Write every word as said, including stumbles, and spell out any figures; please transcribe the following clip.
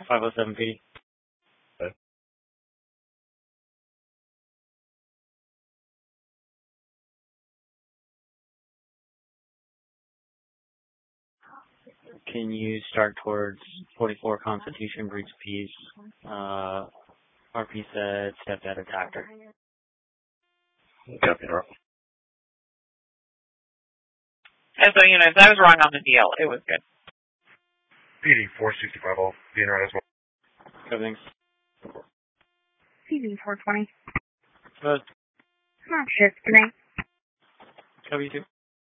five oh seven P D. Okay. Can you start towards forty-four Constitution, Breach of Peace? Uh, R P said stepdad attacked her. Copy, Rob. And so, you know, I was wrong on the deal. It was good. P D four sixty-five, all being right as well. Everything's C V four twenty. good. Not shift today. W two.